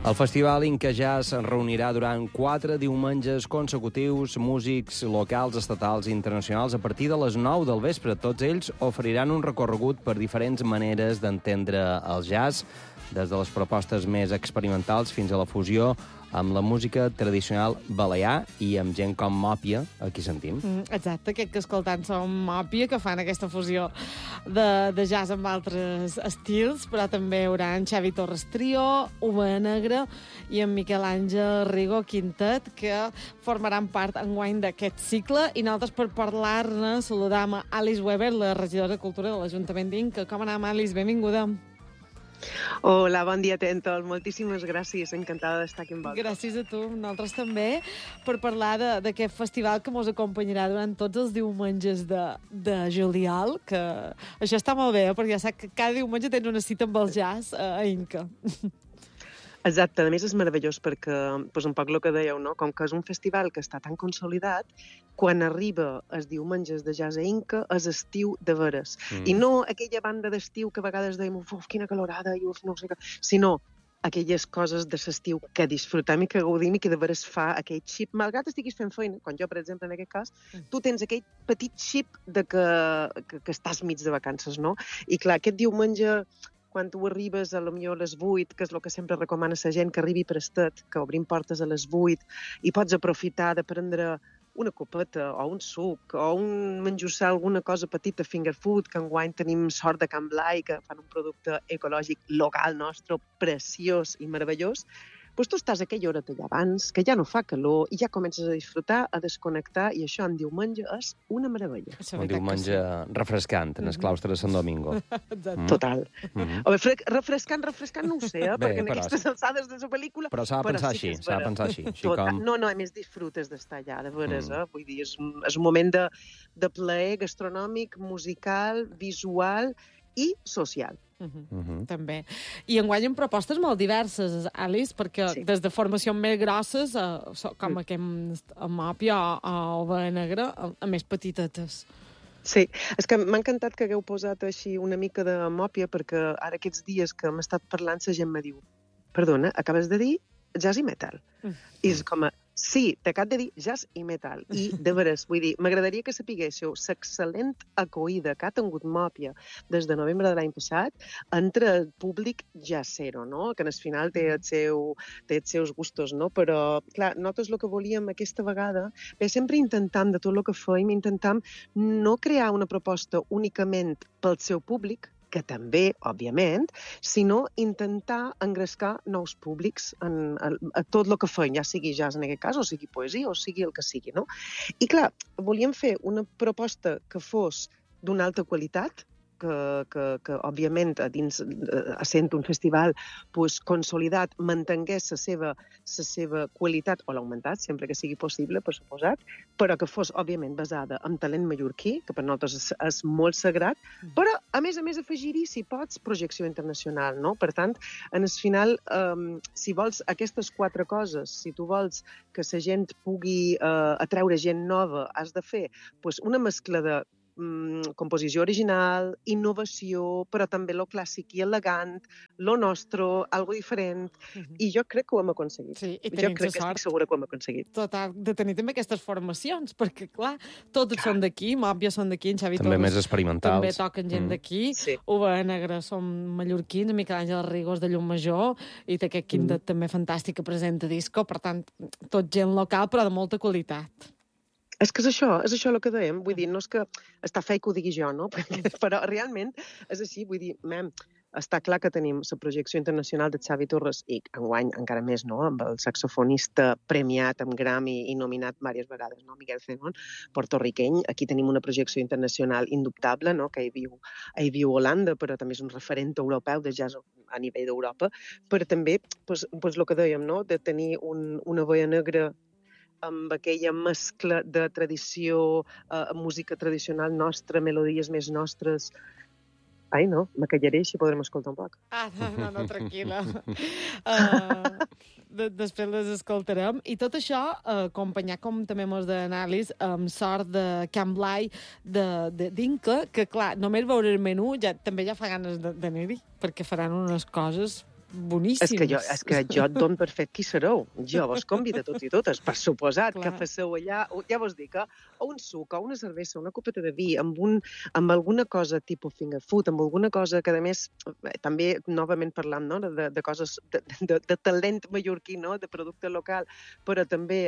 El Festival Inca Jazz es reunirà durant 4 diumenges consecutius músics locals, estatals i internacionals a partir de les 9 del vespre. Tots ells oferiran un recorregut per diferents maneres d'entendre el jazz, des de les propostes més experimentals fins a la fusió amb la música tradicional balear i amb gent com Mòpia, aquí sentim. Exacte, aquest que escoltant som Mòpia, que fan aquesta fusió de jazz amb altres estils, però també hi haurà en Xavi Torres Trio, Uva Negra i en Miquel Àngel Rigo Quintet, que formaran part enguany d'aquest cicle. I nosaltres, per parlar-ne, saludam a Alice Weber, la regidora de Cultura de l'Ajuntament d'Inca. Com anem, Alice? Benvinguda. Hola, bon dia, Tentol. Moltíssimes gràcies. Encantada d'estar aquí amb vosaltres. Gràcies a tu, nosaltres també, per parlar d'aquest festival que mos acompanyarà durant tots els diumenges de juliol, que això està molt bé, perquè ja saps que cada diumenge tens una cita amb el jazz a Inca. Exacte, a més és meravellós perquè, doncs un poc el que dèieu, no? Com que és un festival que està tan consolidat, quan arriba els diumenges de jazz a Inca és estiu de veres. I no aquella banda d'estiu que a vegades dèiem, uf, quina calorada, i uf, no sé què, sinó aquelles coses de l'estiu que disfrutem i que gaudim i que de veres fa aquell xip. Malgrat estiguis fent feina, quan jo, per exemple, en aquest cas, tu tens aquell petit xip de que estàs mig de vacances, no? I clar, aquest diumenge, quan tu arribes a lo millor a les 8, que és el que sempre recomana la gent, que arribi prestet, que obrim portes a les 8, i pots aprofitar de prendre una copeta o un suc o un menjussar, alguna cosa petita, finger food, que enguany tenim sort de Can Blai, que fan un producte ecològic local nostre, preciós i meravellós. Doncs tu estàs aquella hora allà abans, que ja no fa calor, i ja comences a disfrutar, a desconnectar, i això en diumenge és una meravella. Un diumenge refrescant, en el claustre de Sant Domingo. Total. Refrescant no ho sé, perquè en aquestes alçades de la pel·lícula... Però s'ha de pensar així, s'ha de pensar així. No, a més disfrutes d'estar allà, de veres, vull dir, és un moment de plaer gastronòmic, musical, visual i social. També. I enguany amb propostes molt diverses, Alice, perquè des de formacions més grosses, com aquest Mòpia o Uva Negra, a més petitetes. Sí, és que m'ha encantat que hagueu posat així una mica de Mòpia, perquè ara aquests dies que hem estat parlant la gent me diu, perdona, acabes de dir jazz i metal. I és com a, sí, t'acabo de dir jazz i metal. I, de veres, vull dir, m'agradaria que sapiguéssiu l'excel·lent acollida que ha tingut Mòpia des de novembre de l'any passat entre el públic jazzero, no? Que al final té els seus gustos, no? Però, clar, nosaltres el que volíem aquesta vegada, sempre intentam, de tot el que fèiem, intentam no crear una proposta únicament pel seu públic, que també, òbviament, sinó intentar engrescar nous públics a tot el que feien, ja sigui jazz en aquest cas, o sigui poesia, o sigui el que sigui, no? I clar, volíem fer una proposta que fos d'una alta qualitat, que òbviament, sent un festival consolidat, mantingués la seva qualitat, o l'augmentat, sempre que sigui possible, per suposat, però que fos, òbviament, basada en talent mallorquí, que per nosaltres és molt sagrat, però, a més, afegir-hi, si pots, projecció internacional, no? Per tant, en el final, si vols aquestes 4 coses, si tu vols que la gent pugui atreure gent nova, has de fer una mescla de composició original, innovació, però també lo clàssic i elegant, lo nostre, algo diferent, i jo crec que ho hem aconseguit. Sí, i jo crec que estic segura que ho hem aconseguit. Total, de tenir també aquestes formacions, perquè, clar, tots són d'aquí, Mòpia són d'aquí, en Xavi Torres... També més experimentals. També toquen gent d'aquí, Uva Negra són mallorquins, Miquel Àngel Rigos de Llumajor, i té aquest quintet també fantàstic que presenta disco, per tant, tot gent local, però de molta qualitat. És que és això el que dèiem, vull dir, no és que està fei que ho digui jo, no? Però realment és així, vull dir, està clar que tenim la projecció internacional de Xavi Torres i enguany encara més, no?, amb el saxofonista premiat amb Grammy i nominat diverses vegades, no?, Miguel Zenón, portorriqueny. Aquí tenim una projecció internacional indubtable, no?, que hi viu a Holanda, però també és un referent europeu de jazz a nivell d'Europa, però també, el que dèiem, no?, de tenir una Uva Negra amb aquella mescla de tradició, música tradicional nostra, melodies més nostres. Ai, no, me callaré, així podrem escoltar un poc. No, tranquil·la. Després les escoltarem. I tot això, acompanyat, com també mos d'anàlisi, amb sort de Can Blai d'Inca, que, clar, només veure el menú també ja fa ganes d'anar-hi, perquè faran unes coses boníssims. És que jo et dono per fet qui sereu. Jo vos convido a tots i totes, per suposat, que passeu allà, ja vos dic, o un suc, o una cervesa, una copeta de vi, amb alguna cosa tipus finger food, amb alguna cosa que, a més, també, novament parlant, no?, de coses, de talent mallorquí, no?, de producte local, però també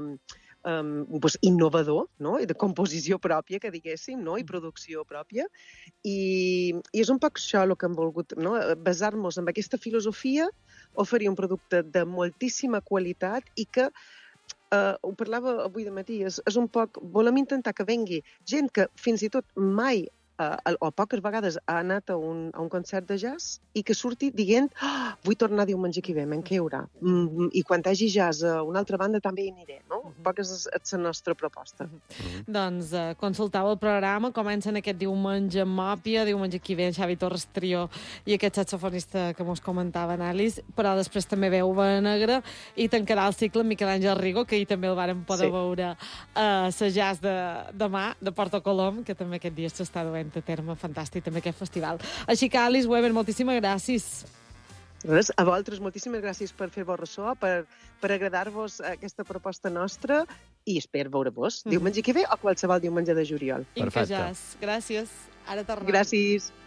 innovador, no?, i de composició pròpia, que diguéssim, no?, i producció pròpia. I és un poc això el que hem volgut, no?, basar-nos en aquesta filosofia, oferir un producte de moltíssima qualitat i que, ho parlava avui de matí, és un poc, volem intentar que vengui gent que fins i tot mai o poques vegades ha anat a un concert de jazz i que surti dient vull tornar diumenge que ve, què hi haurà? I quan hi hagi jazz a una altra banda també hi aniré, no? Un poc és la nostra proposta. Doncs consultau el programa, comencen aquest diumenge amb Mòpia, diumenge que ve en Xavi Torres Trio i aquest saxofonista que mos comentava en Alice, però després també veu Uva Negra i tancarà el cicle amb Miquel Àngel Rigo, que ahir també el vàrem poder veure a la jazz de mà, de Porto Colom, que també aquest dia s'està duent a terme, fantàstic també aquest festival. Així que, Alice Weber, moltíssimes gràcies. Res, a vosaltres, moltíssimes gràcies per fer-vos ressò, per agradar-vos aquesta proposta nostra i espero veure-vos diumenge que ve o qualsevol diumenge de juliol. Inca Jazz. Gràcies. Ara tornem. Gràcies.